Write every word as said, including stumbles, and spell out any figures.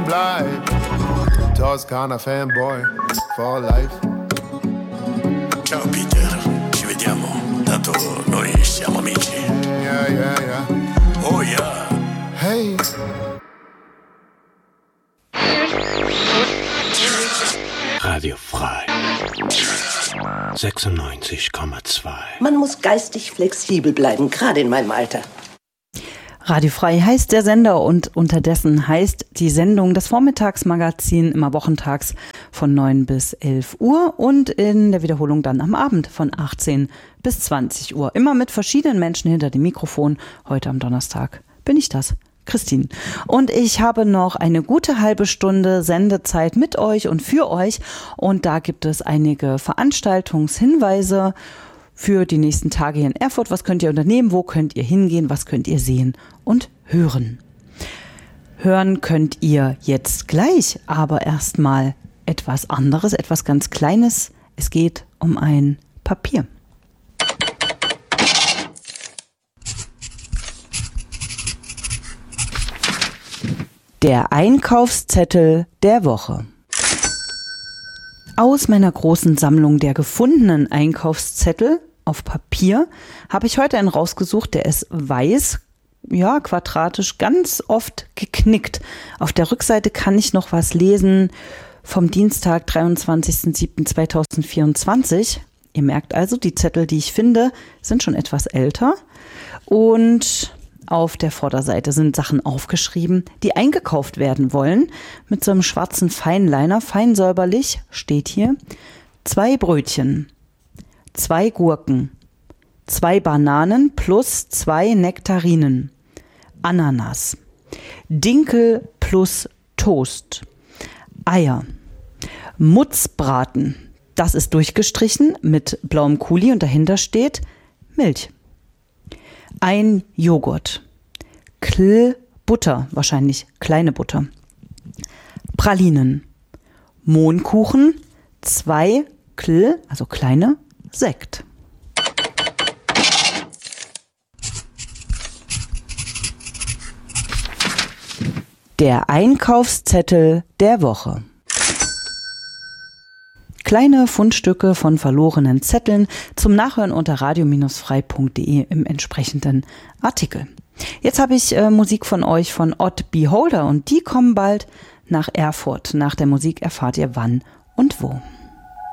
bleib. Toscana fanboy for life. Ciao Peter, ci vediamo, tanto noi siamo amici. Yeah, yeah, yeah. Oh yeah. Hey. Radio frei. sechsundneunzig Komma zwei. Man muss geistig flexibel bleiben, gerade in meinem Alter. Radio frei heißt der Sender und unterdessen heißt die Sendung das Vormittagsmagazin immer wochentags von neun bis elf Uhr und in der Wiederholung dann am Abend von achtzehn bis zwanzig Uhr. Immer mit verschiedenen Menschen hinter dem Mikrofon. Heute am Donnerstag bin ich das, Christine. Und ich habe noch eine gute halbe Stunde Sendezeit mit euch und für euch. Und da gibt es einige Veranstaltungshinweise für die nächsten Tage hier in Erfurt. Was könnt ihr unternehmen? Wo könnt ihr hingehen? Was könnt ihr sehen und hören? Hören könnt ihr jetzt gleich, aber erstmal etwas anderes, etwas ganz Kleines. Es geht um ein Papier. Der Einkaufszettel der Woche. Aus meiner großen Sammlung der gefundenen Einkaufszettel auf Papier habe ich heute einen rausgesucht, der ist weiß, ja, quadratisch, ganz oft geknickt. Auf der Rückseite kann ich noch was lesen vom Dienstag, dreiundzwanzigsten siebten zweitausendvierundzwanzig. Ihr merkt also, die Zettel, die ich finde, sind schon etwas älter. Und auf der Vorderseite sind Sachen aufgeschrieben, die eingekauft werden wollen. Mit so einem schwarzen Feinliner, fein säuberlich, steht hier: zwei Brötchen, zwei Gurken, zwei Bananen plus zwei Nektarinen, Ananas, Dinkel plus Toast, Eier, Mutzbraten, das ist durchgestrichen mit blauem Kuli und dahinter steht Milch. Ein Joghurt, Kl Butter, wahrscheinlich kleine Butter, Pralinen, Mohnkuchen, zwei Kl, also kleine, Sekt. Der Einkaufszettel der Woche. Kleine Fundstücke von verlorenen Zetteln zum Nachhören unter radio frei punkt de im entsprechenden Artikel. Jetzt habe ich äh, Musik von euch von Odd Beholder und die kommen bald nach Erfurt. Nach der Musik erfahrt ihr wann und wo.